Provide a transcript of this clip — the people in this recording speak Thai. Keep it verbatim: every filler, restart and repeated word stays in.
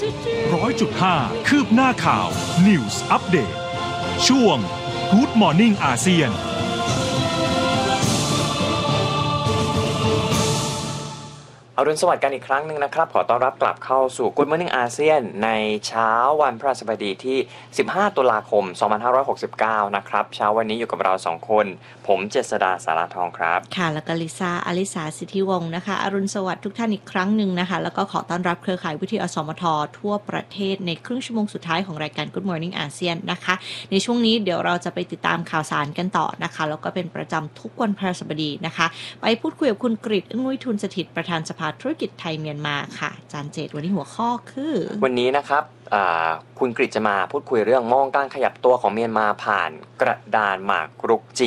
ร้อยจุดห้าคืบหน้าข่าว News Update ช่วง Good Morning อาเซียนอรุณสวัสดิ์กันอีกครั้งหนึ่งนะครับขอต้อนรับกลับเข้าสู่ Good Morning อาเซียนในเช้าวันพฤหัสบดีที่สิบห้าตุลาคมสองพันห้าร้อยหกสิบเก้านะครับเช้าวันนี้อยู่กับเราสองคนผมเจษดาสาราทองครับค่ะแล้วก็ลิซ่าอลิสาสิทธิวงศ์นะคะอรุณสวัสดิ์ทุกท่านอีกครั้งหนึ่งนะคะแล้วก็ขอต้อนรับเครือข่ายวิทยุอสมททั่วประเทศในครึ่งชั่วโมงสุดท้ายของรายการ Good Morning อาเซียนนะคะในช่วงนี้เดี๋ยวเราจะไปติดตามข่าวสารกันต่อนะคะแล้วก็เป็นประจำทุกวันพฤหัสบดีนะคะไปพูดคุยกับคุณกฤษอึ้งนุ้ยทุนสถิตประธานสภาธุรกิจไทยเมียนมาค่ะอาจารย์เจตวันนี้หัวข้อคือวันนี้นะครับคุณกฤษจะมาพูดคุยเรื่องมองการขยับตัวของเมียนมาผ่านกระดานหมากรุกจี